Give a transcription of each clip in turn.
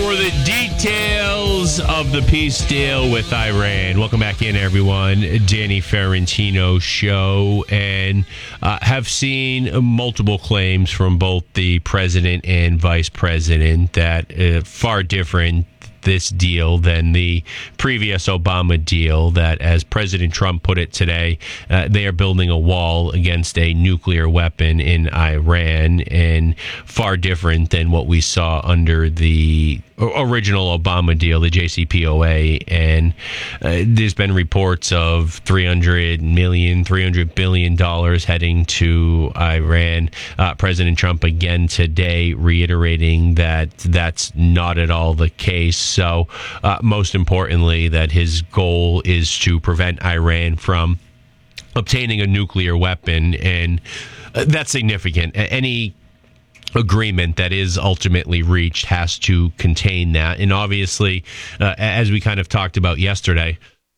for the details of the peace deal with Iran. Welcome back in, everyone. Danny Ferrantino Show, and have seen multiple claims from both the president and vice president that far different this deal than the previous Obama deal, that, as President Trump put it today, they are building a wall against a nuclear weapon in Iran, and far different than what we saw under the original Obama deal, the JCPOA. And there's been reports of $300 billion heading to Iran. President Trump again today reiterating that that's not at all the case. So most importantly, that his goal is to prevent Iran from obtaining a nuclear weapon. And that's significant. Any agreement that is ultimately reached has to contain that. And obviously, as we kind of talked about yesterday,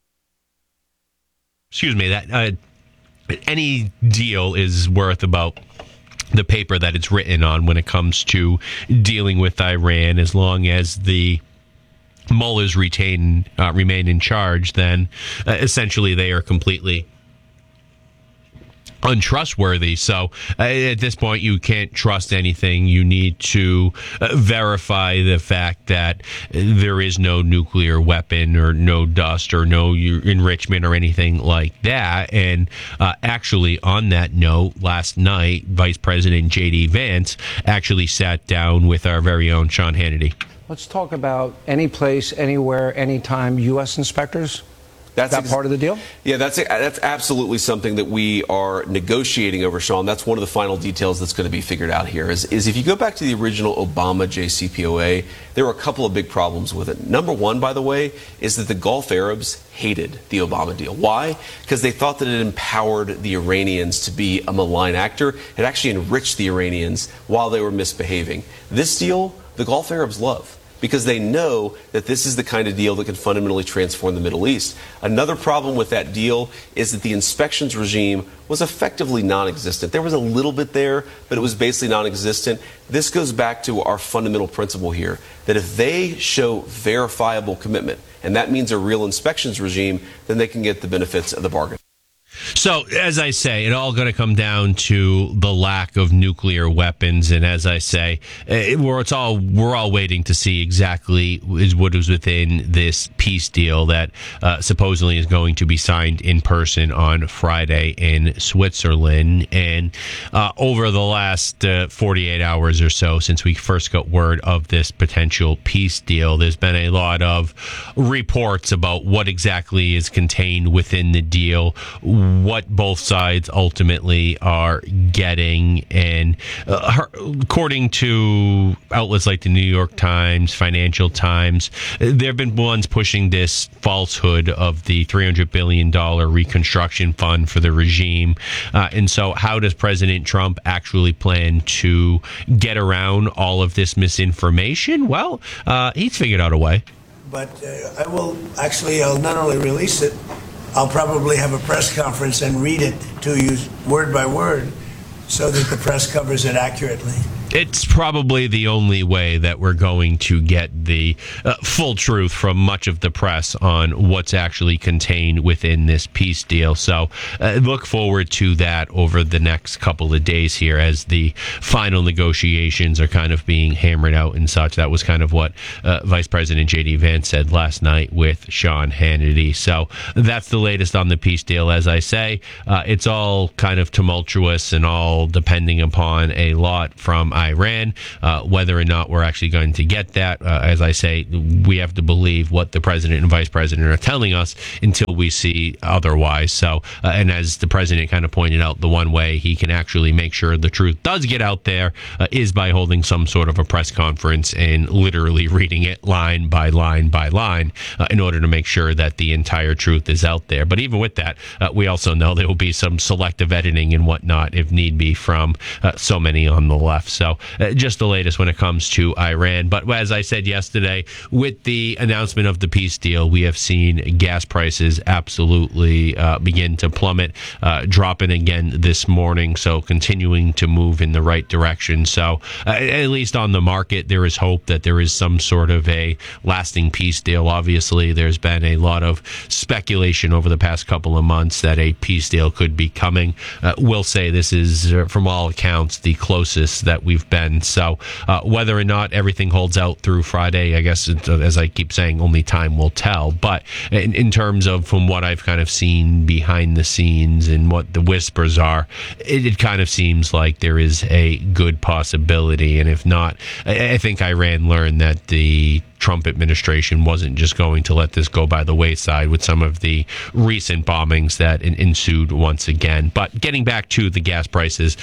that any deal is worth about the paper that it's written on when it comes to dealing with Iran. As long as the mullahs remain in charge, then essentially they are completely untrustworthy. So at this point, you can't trust anything. You need to verify the fact that there is no nuclear weapon or no dust or no enrichment or anything like that. And actually, on that note, last night, Vice President J.D. Vance actually sat down with our very own Sean Hannity. Let's talk about any place, anywhere, anytime, U.S. inspectors. That's that part of the deal? Yeah, that's absolutely something that we are negotiating over, Sean. That's one of the final details that's going to be figured out here. Is if you go back to the original Obama JCPOA, there were a couple of big problems with it. Number one, by the way, is that the Gulf Arabs hated the Obama deal. Why? Because they thought that it empowered the Iranians to be a malign actor. It actually enriched the Iranians while they were misbehaving. This deal, the Gulf Arabs love, because they know that this is the kind of deal that can fundamentally transform the Middle East. Another problem with that deal is that the inspections regime was effectively non-existent. There was a little bit there, but it was basically non-existent. This goes back to our fundamental principle here, that if they show verifiable commitment, and that means a real inspections regime, then they can get the benefits of the bargain. So, as I say, it all going to come down to the lack of nuclear weapons, and as I say, we're all waiting to see exactly what is within this peace deal that supposedly is going to be signed in person on Friday in Switzerland. And over the last 48 hours or so, since we first got word of this potential peace deal, there's been a lot of reports about what exactly is contained within the deal, what both sides ultimately are getting. And according to outlets like the New York Times, Financial Times, there have been ones pushing this falsehood of the $300 billion reconstruction fund for the regime. And so how does President Trump actually plan to get around all of this misinformation? Well, he's figured out a way. But I'll not only release it, I'll probably have a press conference and read it to you word by word so that the press covers it accurately. It's probably the only way that we're going to get the full truth from much of the press on what's actually contained within this peace deal. So look forward to that over the next couple of days here as the final negotiations are kind of being hammered out and such. That was kind of what Vice President J.D. Vance said last night with Sean Hannity. So that's the latest on the peace deal. As I say, it's all kind of tumultuous and all depending upon a lot from Iran, whether or not we're actually going to get that. As I say, we have to believe what the president and vice president are telling us until we see otherwise. So, and as the president kind of pointed out, the one way he can actually make sure the truth does get out there is by holding some sort of a press conference and literally reading it line by line by line in order to make sure that the entire truth is out there. But even with that, we also know there will be some selective editing and whatnot if need be from so many on the left. So So just the latest when it comes to Iran. But as I said yesterday, with the announcement of the peace deal, we have seen gas prices absolutely begin to plummet, dropping again this morning. So continuing to move in the right direction. So at least on the market, there is hope that there is some sort of a lasting peace deal. Obviously, there's been a lot of speculation over the past couple of months that a peace deal could be coming. We'll say this is, from all accounts, the closest that we've been. So whether or not everything holds out through Friday, I guess, as I keep saying, only time will tell. But in terms of from what I've kind of seen behind the scenes and what the whispers are, it kind of seems like there is a good possibility. And if not, I think Iran learned that the Trump administration wasn't just going to let this go by the wayside with some of the recent bombings that ensued once again. But getting back to the gas prices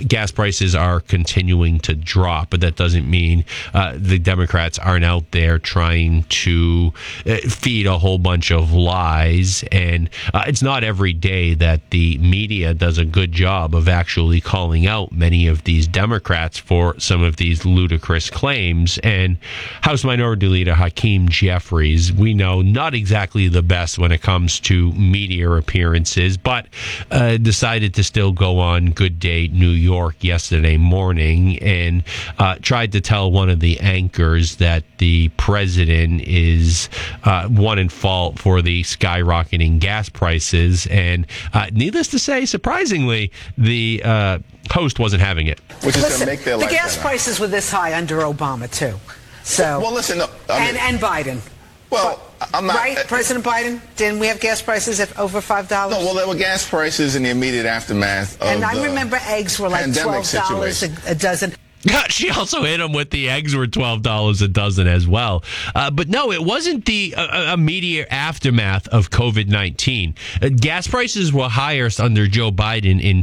are continuing to drop, but that doesn't mean the Democrats aren't out there trying to feed a whole bunch of lies. And it's not every day that the media does a good job of actually calling out many of these Democrats for some of these ludicrous claims. And House Minority Leader Hakeem Jeffries, we know not exactly the best when it comes to media appearances, but decided to still go on Good Day New York yesterday morning and tried to tell one of the anchors that the president is one in fault for the skyrocketing gas prices. And needless to say, surprisingly, the host wasn't having it. Which is going to make their life the gas better. prices were this high under Obama, too. So, well, listen, no, and Biden. Well, I'm not... Right, President Biden? Didn't we have gas prices at over $5? No, well, there were gas prices in the immediate aftermath of and I remember eggs were like $12 a dozen. She also hit him with the eggs were $12 a dozen as well. But no, it wasn't the immediate aftermath of COVID-19. Gas prices were highest under Joe Biden in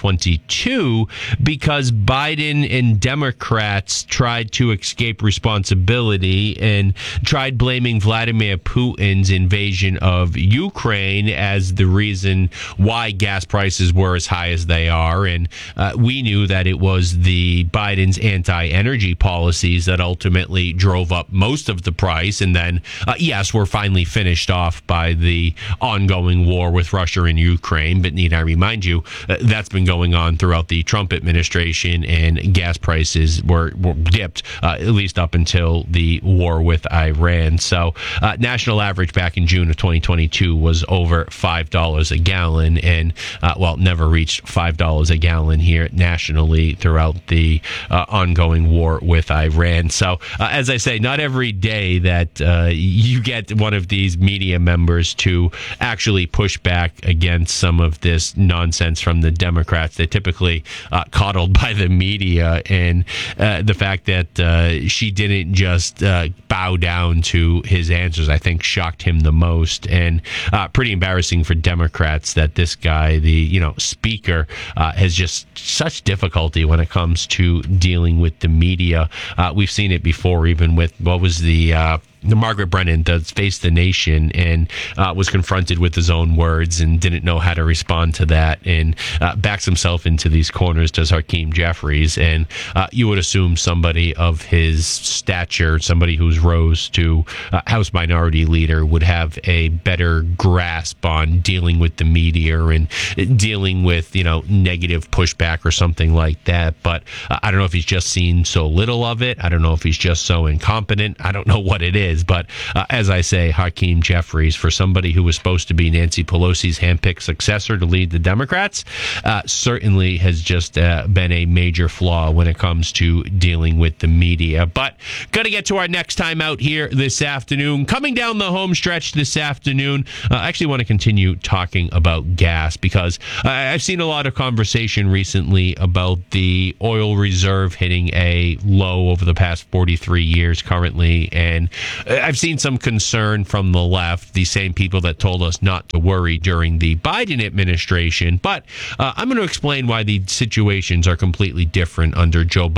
2022 because Biden and Democrats tried to escape responsibility and tried blaming Vladimir Putin's invasion of Ukraine as the reason why gas prices were as high as they are. And we knew that it was the Biden's anti-energy policies that ultimately drove up most of the price. And then, yes, we're finally finished off by the ongoing war with Russia and Ukraine. But need I remind you, that's been going on throughout the Trump administration, and gas prices were dipped, at least up until the war with Iran. So national average back in June of 2022 was over $5 a gallon, and, never reached $5 a gallon here nationally throughout the ongoing war with Iran. So, as I say, not every day that you get one of these media members to actually push back against some of this nonsense from the Democrats. They're typically coddled by the media, and the fact that she didn't just bow down to his answers, I think, shocked him the most. And pretty embarrassing for Democrats that this guy, the speaker, has just such difficulty when it comes to dealing with the media. We've seen it before, even with what was the Margaret Brennan does Face the Nation, and was confronted with his own words and didn't know how to respond to that, and backs himself into these corners, does Hakeem Jeffries. And you would assume somebody of his stature, somebody who's rose to House Minority Leader, would have a better grasp on dealing with the media and dealing with, negative pushback or something like that. But I don't know if he's just seen so little of it. I don't know if he's just so incompetent. I don't know what it is. But as I say, Hakeem Jeffries, for somebody who was supposed to be Nancy Pelosi's handpicked successor to lead the Democrats, certainly has just been a major flaw when it comes to dealing with the media. But going to get to our next time out here this afternoon. Coming down the home stretch this afternoon, I actually want to continue talking about gas, because I've seen a lot of conversation recently about the oil reserve hitting a low over the past 43 years currently. And I've seen some concern from the left, the same people that told us not to worry during the Biden administration. But I'm going to explain why the situations are completely different under Joe Biden.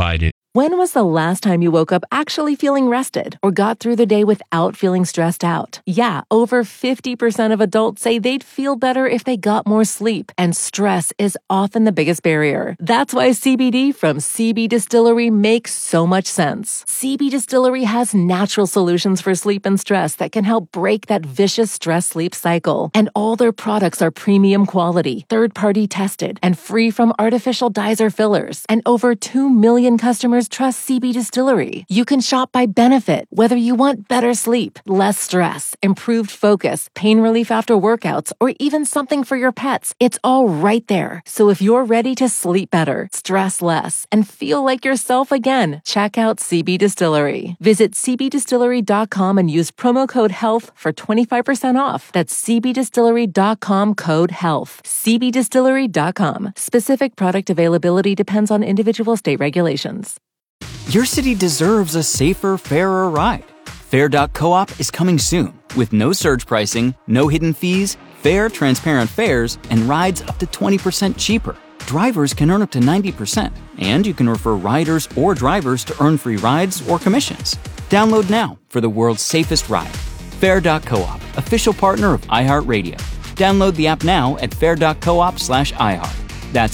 When was the last time you woke up actually feeling rested or got through the day without feeling stressed out? Yeah, over 50% of adults say they'd feel better if they got more sleep, and stress is often the biggest barrier. That's why CBD from CB Distillery makes so much sense. CB Distillery has natural solutions for sleep and stress that can help break that vicious stress-sleep cycle. And all their products are premium quality, third-party tested, and free from artificial dyes or fillers. And over 2 million customers trust CB Distillery. You can shop by benefit, whether you want better sleep, less stress, improved focus, pain relief after workouts, or even something for your pets. It's all right there. So if you're ready to sleep better, stress less, and feel like yourself again, check out CB Distillery. Visit cbdistillery.com and use promo code HEALTH for 25% off. That's cbdistillery.com, code HEALTH. cbdistillery.com. Specific product availability depends on individual state regulations. Your city deserves a safer, fairer ride. Fair.coop is coming soon with no surge pricing, no hidden fees, fair, transparent fares, and rides up to 20% cheaper. Drivers can earn up to 90%, and you can refer riders or drivers to earn free rides or commissions. Download now for the world's safest ride. Fair.coop, official partner of iHeartRadio. Download the app now at fair.coop/iHeart. That's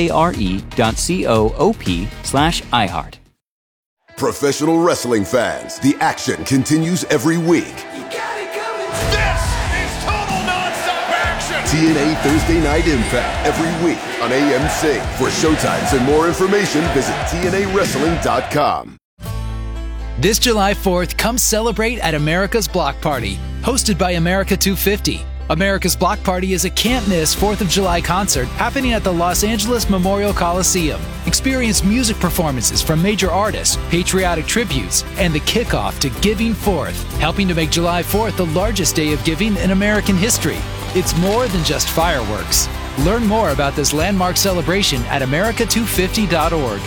FARE.coop/iHeart. Professional wrestling fans, the action continues every week. This is total nonstop action! TNA Thursday Night Impact every week on AMC. For showtimes and more information, visit TNAWrestling.com. This July 4th, come celebrate at America's Block Party, hosted by America 250. America's Block Party is a can't-miss 4th of July concert happening at the Los Angeles Memorial Coliseum. Experience music performances from major artists, patriotic tributes, and the kickoff to Giving Forth, helping to make July 4th the largest day of giving in American history. It's more than just fireworks. Learn more about this landmark celebration at america250.org.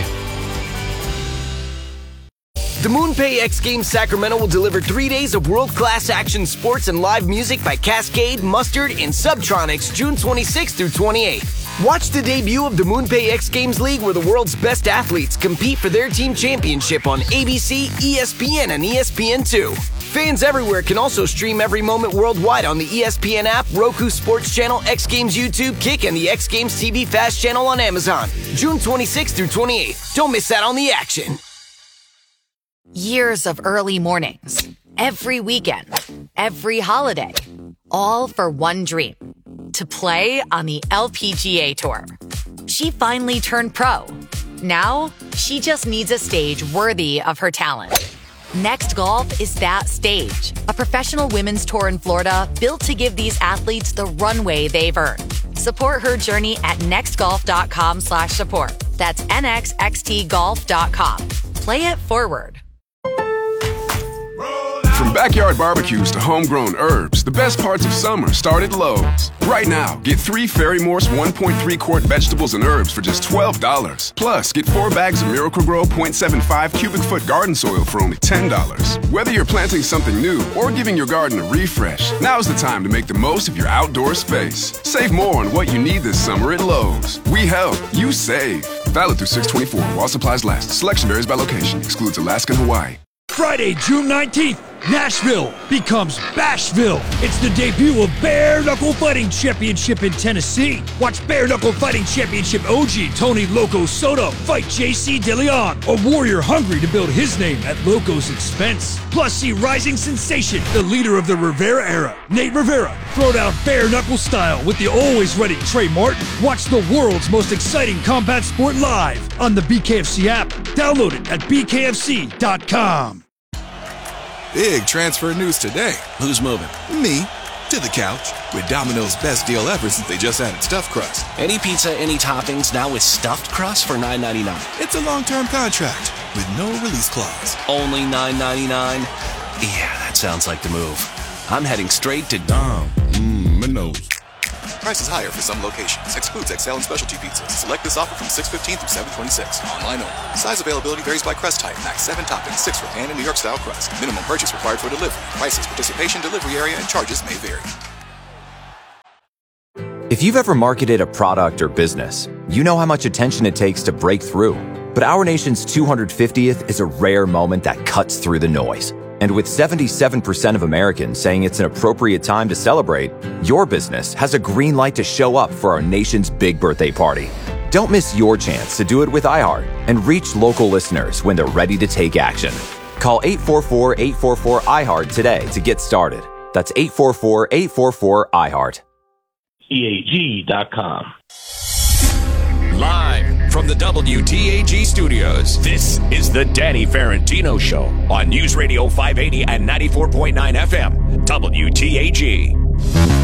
The MoonPay X Games Sacramento will deliver 3 days of world-class action sports and live music by Cascade, Mustard, and Subtronics June 26th through 28th. Watch the debut of the MoonPay X Games League, where the world's best athletes compete for their team championship on ABC, ESPN, and ESPN2. Fans everywhere can also stream every moment worldwide on the ESPN app, Roku Sports Channel, X Games YouTube, Kick, and the X Games TV Fast channel on Amazon. June 26th through 28th. Don't miss out on the action. Years of early mornings, every weekend, every holiday, all for one dream, to play on the LPGA Tour. She finally turned pro. Now, she just needs a stage worthy of her talent. Next Golf is that stage, a professional women's tour in Florida built to give these athletes the runway they've earned. Support her journey at nextgolf.com/support. That's nxxtgolf.com. Play it forward. From backyard barbecues to homegrown herbs, the best parts of summer start at Lowe's. Right now, get 3 Ferry-Morse 1.3-quart vegetables and herbs for just $12. Plus, get 4 bags of Miracle-Gro 0.75 cubic foot garden soil for only $10. Whether you're planting something new or giving your garden a refresh, now's the time to make the most of your outdoor space. Save more on what you need this summer at Lowe's. We help, you save. Valid through 6/24 while supplies last. Selection varies by location. Excludes Alaska and Hawaii. Friday, June 19th, Nashville becomes Bashville. It's the debut of Bare Knuckle Fighting Championship in Tennessee. Watch Bare Knuckle Fighting Championship OG Tony Loco Soto fight JC De Leon, a warrior hungry to build his name at Loco's expense. Plus, see rising sensation, the leader of the Rivera era, Nate Rivera, throw down bare knuckle style with the always ready Trey Martin. Watch the world's most exciting combat sport live on the BKFC app. Download it at bkfc.com. Big transfer news today. Who's moving? Me. To the couch. With Domino's best deal ever since they just added stuffed crust. Any pizza, any toppings, now with stuffed crust for $9.99. It's a long-term contract with no release clause. Only $9.99? Yeah, that sounds like the move. I'm heading straight to Dom. Minos. Prices higher for some locations. Excludes XL and specialty pizzas. Select this offer from 6/15 through 7/26. Online only. Size availability varies by crust type. Max 7 toppings, 6 for pan and New York style crust. Minimum purchase required for delivery. Prices, participation, delivery area, and charges may vary. If you've ever marketed a product or business, you know how much attention it takes to break through. But our nation's 250th is a rare moment that cuts through the noise. And with 77% of Americans saying it's an appropriate time to celebrate, your business has a green light to show up for our nation's big birthday party. Don't miss your chance to do it with iHeart and reach local listeners when they're ready to take action. Call 844-844-iHeart today to get started. That's 844-844-iHeart. TAG.com. Live from the WTAG studios, this is the Danny Ferentino Show on News Radio 580 and 94.9 FM, WTAG.